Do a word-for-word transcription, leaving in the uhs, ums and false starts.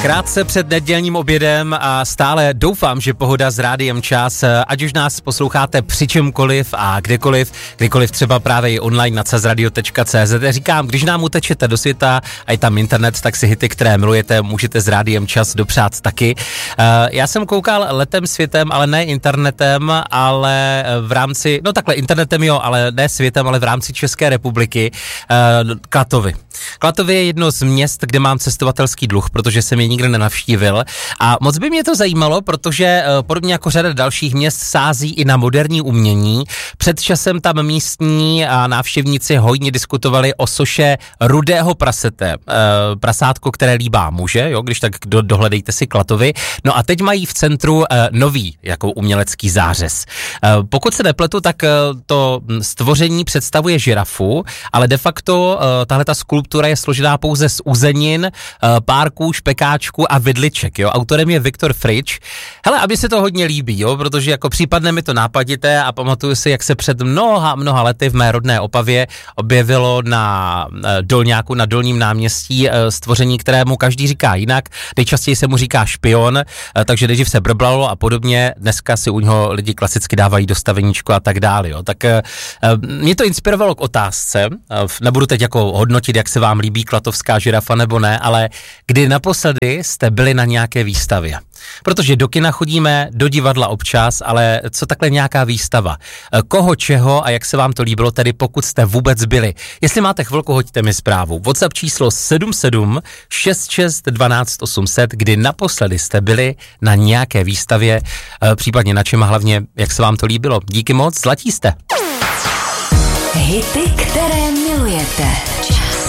Krátce před nedělním obědem a stále doufám, že pohoda s Rádiem Čas, ať už nás posloucháte při čemkoliv a kdekoliv, kdykoliv třeba právě i online na cazradio tečka cé zet. Říkám, když nám utečete do světa a je tam internet, tak si hity, které milujete, můžete s Rádiem Čas dopřát taky. Já jsem koukal letem světem, ale ne internetem, ale v rámci, no takhle internetem jo, ale ne světem, ale v rámci České republiky, Klatovy. Klatovy je jedno z měst, kde mám cestovatelský dluh, protože jsem je nikdy nenavštívil a moc by mě to zajímalo, protože podobně jako řada dalších měst sází i na moderní umění. Před časem tam místní a návštěvníci hojně diskutovali o soše rudého prasete, prasátko, které líbá muže, jo, když tak do, dohledejte si Klatovy. No a teď mají v centru nový jako umělecký zářez. Pokud se nepletu, tak to stvoření představuje žirafu, ale de facto tahle ta skulptura je složená pouze z uzenin, párků, špekáčků a vidliček, jo. Autorem je Viktor Frič. Hele, a mně se to hodně líbí, jo, protože jako případně mi to nápadíte a pamatuju si, jak se před mnoha, mnoha lety v mé rodné Opavě objevilo na Dolňáku, na Dolním náměstí stvoření, kterému každý říká jinak. Nejčastěji se mu říká špion, takže nejdřív se brblalo a podobně. Dneska si u něho lidi klasicky dávají dostaveníčko a tak dále, jo. Tak mě to inspirovalo k otázce. Nebudu teď jako hodnotit, jak se vám líbí klatovská žirafa nebo ne, ale kdy naposledy jste byli na nějaké výstavě. Protože do kina chodíme, do divadla občas, ale co takhle nějaká výstava? Koho, čeho a jak se vám to líbilo, tedy pokud jste vůbec byli? Jestli máte chvilku, hoďte mi zprávu. WhatsApp číslo sedm sedm šest šest dvanáct osm set, kdy naposledy jste byli na nějaké výstavě, případně na čem a hlavně, jak se vám to líbilo. Díky moc, zlatí jste. Hity, které milujete.